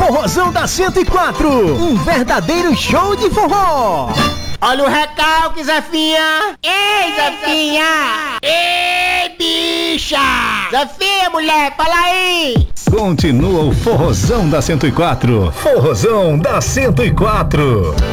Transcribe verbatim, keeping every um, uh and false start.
Forrozão da cento e quatro, um verdadeiro show de forró. Olha o recalque, Zefinha. Ei, Zefinha. Ei, bicha. Zefinha, mulher, fala aí. Continua o Forrozão da cento e quatro. Forrozão da cento e quatro.